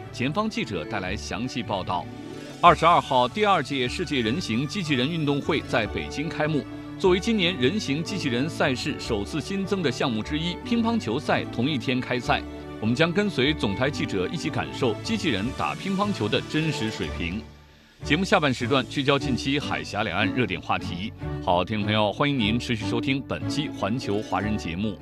前方记者带来详细报道。22号，第2届世界人形机器人运动会在北京开幕。作为今年人形机器人赛事首次新增的项目之一，乒乓球赛同一天开赛。我们将跟随总台记者一起感受机器人打乒乓球的真实水平。节目下半时段聚焦近期海峡两岸热点话题。好，听众朋友，欢迎您持续收听本期环球华人节目。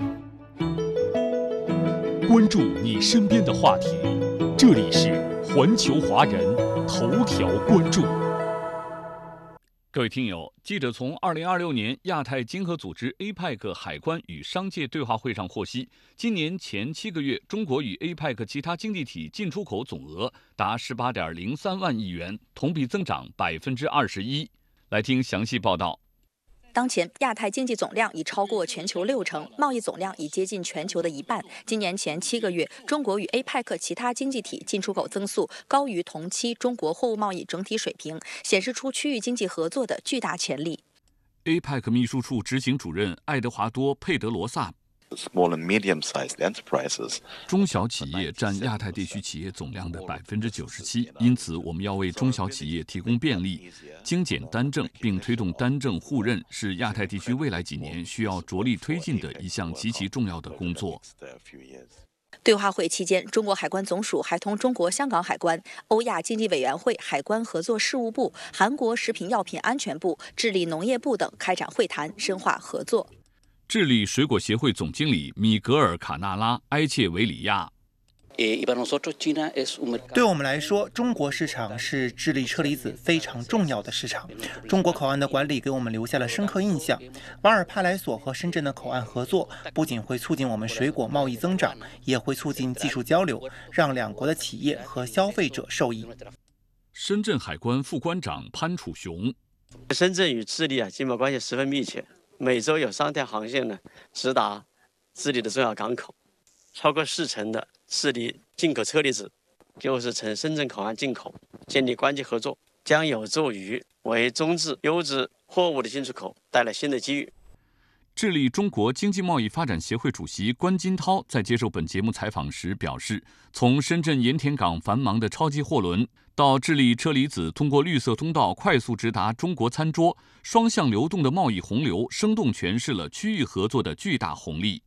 关注你身边的话题，这里是环球华人头条关注。 各位听友，记者从2026年亚太经合组织 APEC 海关与商界对话会上获悉，今年前7个月，中国与 APEC 其他经济体进出口总额达18.03万亿元，同比增长21%。来听详细报道。 当前，亚太经济总量已超过全球60%，贸易总量已接近全球的一半。今年前7个月，中国与 APEC 其他经济体进出口增速高于同期中国货物贸易整体水平，显示出区域经济合作的巨大潜力。 APEC 秘书处执行主任爱德华多·佩德罗萨。 Small and medium-sized enterprises. 中小企业占亚太地区企业总量的97%，因此我们要为中小企业提供便利、精简单政，并推动单政互认，是亚太地区未来几年需要着力推进的一项极其重要的工作。 对话会期间，中国海关总署还同中国香港海关、欧亚经济委员会海关合作事务部、韩国食品药品安全部、智利农业部等开展会谈，深化合作。 智利水果协会总经理米格尔·卡纳拉·埃切维里亚。 对我们来说，中国市场是智利车厘子非常重要的市场。中国口岸的管理给我们留下了深刻印象。瓦尔帕莱索和深圳的口岸合作，不仅会促进我们水果贸易增长，也会促进技术交流，让两国的企业和消费者受益。 深圳海关副关长潘楚雄。 深圳与智利经贸关系十分密切。每周有3条航线直达智利的重要港口，超过40%的智利进口车厘子就是从深圳口岸进口。建立关系合作将有助于为中质优质货物的进出口带来新的机遇。 智利中国经济贸易发展协会主席关金涛在接受本节目采访时表示，从深圳盐田港繁忙的超级货轮到智利车厘子通过绿色通道快速直达中国餐桌，双向流动的贸易洪流生动诠释了区域合作的巨大红利。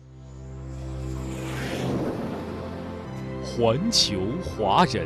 环球华人。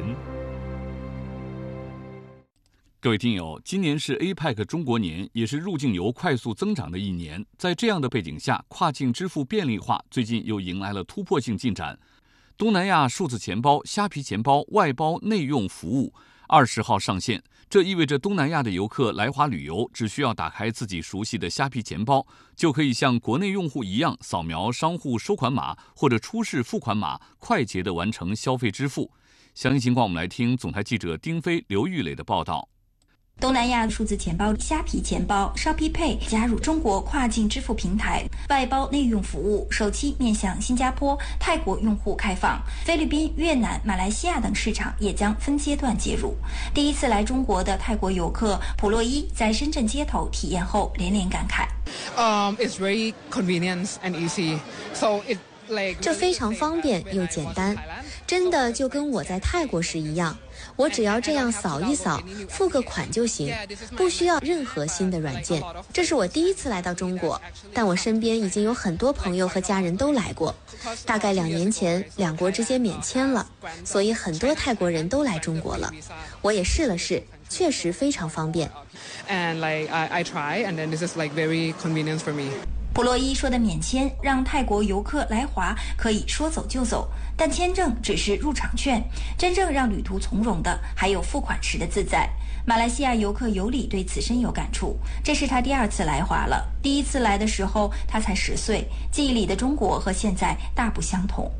各位听友，今年是 APEC 中国年，也是入境游快速增长的一年。在这样的背景下，跨境支付便利化最近又迎来了突破性进展。东南亚数字钱包、虾皮钱包外包内用服务20号上线，这意味着东南亚的游客来华旅游，只需要打开自己熟悉的虾皮钱包，就可以像国内用户一样扫描商户收款码或者出示付款码，快捷地完成消费支付。详细情况我们来听总台记者丁飞、刘玉磊的报道。 东南亚数字钱包虾皮钱包 Shopee Pay 加入中国跨境支付平台外包内用服务，首期面向新加坡、泰国用户开放，菲律宾、越南、马来西亚等市场也将分阶段接入。第一次来中国的泰国游客普洛伊在深圳街头体验后连连感慨 ：It's very convenient and easy. So it 这非常方便又简单，真的就跟我在泰国时一样，我只要这样扫一扫，付个款就行，不需要任何新的软件。这是我第一次来到中国，但我身边已经有很多朋友和家人都来过。大概2年前，两国之间免签了，所以很多泰国人都来中国了。我也试了试，确实非常方便。 And I try, and then this is very convenient for me. 普洛伊说的免签让泰国游客来华可以说走就走，但签证只是入场券，真正让旅途从容的还有付款时的自在。马来西亚游客尤里对此深有感触，这是他第2次来华了。第一次来的时候他才10岁，记忆里的中国和现在大不相同。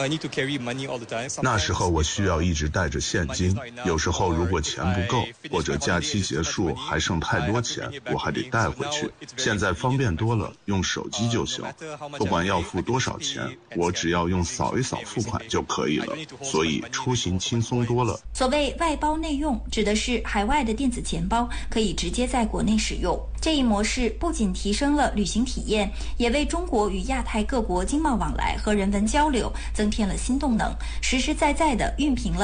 那时候我需要一直带着现金，有时候如果钱不够，或者假期结束还剩太多钱，我还得带回去。现在方便多了，用手机就行，不管要付多少钱，我只要用扫一扫付款就可以了，所以出行轻松多了。 所谓外包内用，指的是海外的电子钱包可以直接在国内使用。这一模式不仅提升了旅行体验，也为中国与亚太各国经贸往来和人文交流增添了新动能，实实在在地熨平了